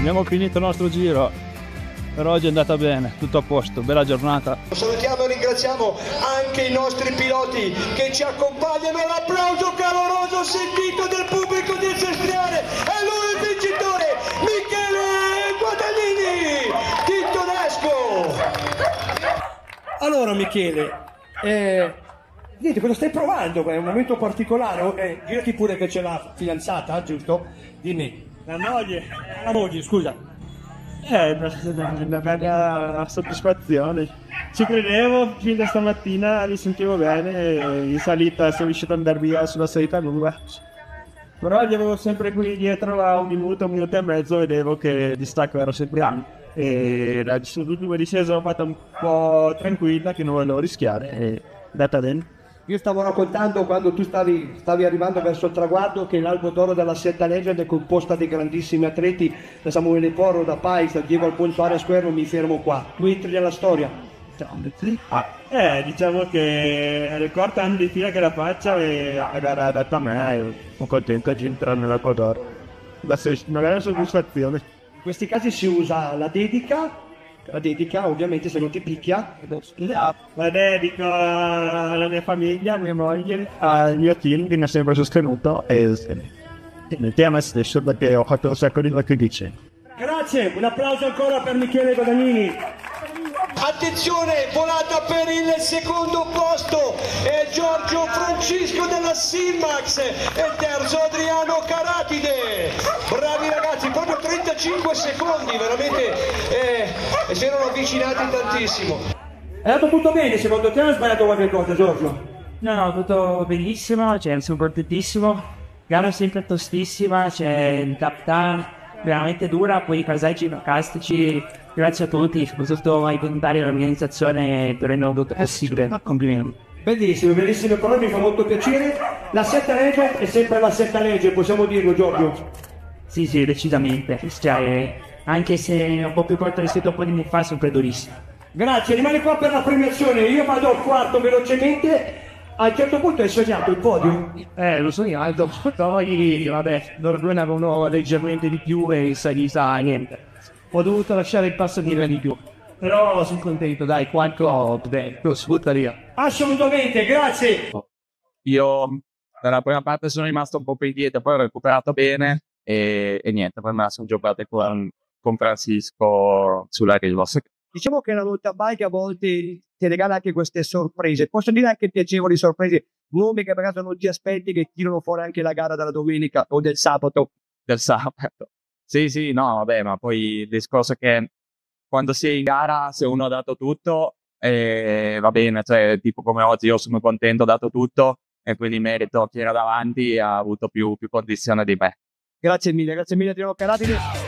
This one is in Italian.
abbiamo finito il nostro giro. Per oggi è andata bene, tutto a posto, bella giornata. Salutiamo e ringraziamo anche i nostri piloti che ci accompagnano. L'applauso caloroso sentito del pubblico di Sestriere. È lui il vincitore, Michele Guadagnini di Tedesco. Allora Michele, niente, cosa stai provando? È un momento particolare, girati pure che c'è la fidanzata, giusto? Dimmi. La moglie, scusa. Una bella soddisfazione. Ci credevo fin da stamattina, li sentivo bene, in salita sono riuscito ad andare via sulla salita lunga. Però li avevo sempre qui dietro a un minuto e mezzo, vedevo che il distacco era sempre alto. E l'ultima discesa l'ho fatta un po' tranquilla, che non volevo rischiare, e è andata bene. Io stavo raccontando quando tu stavi arrivando verso il traguardo che l'Albo d'Oro della Setta Legend è composta di grandissimi atleti, da Samuele Porro, da Pais, da Diego Alfonso Arias Guerro. Mi fermo qua. Tu entri nella storia. Diciamo che è il quarto anno di fila che la faccia e la gara adatta a me, sono contento di entrare nell'Albo d'Oro. Una grande soddisfazione. In questi casi si usa la dedica ovviamente se non ti picchia. La dedico alla mia famiglia, a mia moglie, al mio team che mi ha sempre sostenuto e a me stesso perché ho fatto un sacco di sacrifici. Grazie, un applauso ancora per Michele Guadagnini. Attenzione, volata per il secondo posto è Giorgio Francisco della Silmax e il terzo Adriano Caratide. Bravi ragazzi, proprio 35 secondi, veramente si erano avvicinati tantissimo. È andato tutto bene, secondo te, o hai sbagliato qualche cosa, Giorgio? No, tutto benissimo, c'è soprattutto gara sempre tostissima, c'è il tap veramente dura, poi i paesaggi fantastici. Grazie a tutti, soprattutto ai volontari dell'organizzazione per renderlo tutto possibile. Complimenti. Bellissime parole, mi fa molto piacere. La Setta Legge è sempre la Setta Legge, possiamo dirlo, Giorgio? Sì, decisamente. Cioè, anche se è un po' più corto rispetto a un po' di anni fa, sempre durissimo. Grazie, rimani qua per la premiazione. Io vado al quarto velocemente. A un certo punto hai sognato il podio? Lo sognato. Poi, vabbè, loro due ne avevano leggermente di più e in salita niente. Ho dovuto lasciare il passo di più. Però sono contento, dai, quanto lo sbuttaria. Assolutamente, grazie. Io nella prima parte sono rimasto un po' più indietro, poi ho recuperato bene e niente, poi me la sono giocata con Francisco sulla riva. Diciamo che la mountain bike a volte ti regala anche queste sorprese, posso dire anche piacevoli sorprese, nomi che magari non ti aspetti, che tirano fuori anche la gara della domenica o del sabato. Sì, no, vabbè, ma poi il discorso è che quando si è in gara, se uno ha dato tutto, va bene, cioè tipo come oggi io sono contento, ho dato tutto e quindi merito chi era davanti ha avuto più condizione di me. Grazie mille Adriano Caratide.